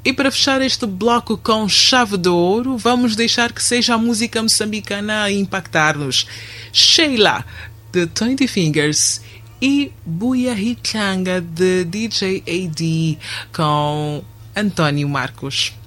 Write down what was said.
E para fechar este bloco com chave de ouro, vamos deixar que seja a música moçambicana a impactar-nos. Sheila, de 20 Fingers, e Buia Hichanga, de DJ AD, com António Marcos.